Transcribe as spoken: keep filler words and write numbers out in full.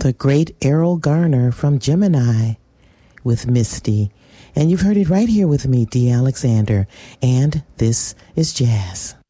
the great Errol Garner from Gemini with Misty. And you've heard it right here with me, Dee Alexander. And this is Jazz.